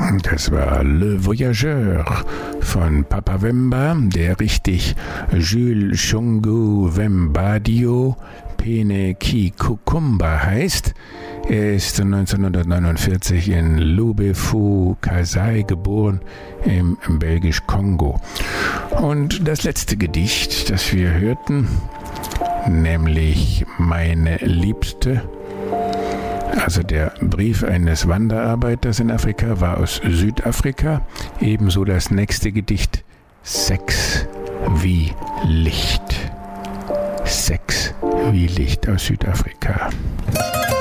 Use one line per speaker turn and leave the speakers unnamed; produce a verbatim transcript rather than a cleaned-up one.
Das war Le Voyageur von Papa Wemba, der richtig Jules Shungu Wembadio Pene Ki Kukumba heißt. Er ist neunzehnhundertneunundvierzig in Lubefou, Kasai geboren, im belgisch-Kongo. Und das letzte Gedicht, das wir hörten, nämlich Meine Liebste, also der Brief eines Wanderarbeiters in Afrika, war aus Südafrika. Ebenso das nächste Gedicht, Sex wie Licht. Sex wie Licht aus Südafrika.